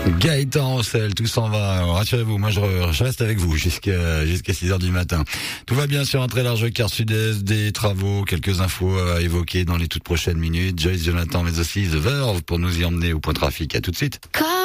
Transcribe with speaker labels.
Speaker 1: Gaëtan Roussel, tout s'en va. Alors, rassurez-vous, moi je reste avec vous jusqu'à 6h du matin. Tout va bien sur un très large quart sud-est, des travaux, quelques infos à évoquer dans les toutes prochaines minutes. Joyce Jonathan, mais aussi The Verve pour nous y emmener au point trafic. À tout de suite.